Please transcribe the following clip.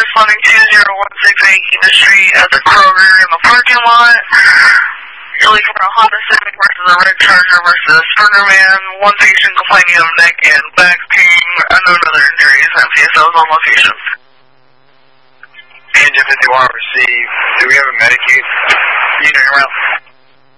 responding 20168 East Street at the Kroger in the parking lot. You're looking for a Honda Civic versus a red Charger versus Burger Man. One patient complaining of neck and back pain, unknown other injuries, and PSOs on location. Engine 51 received. Do we have a Medicaid unit around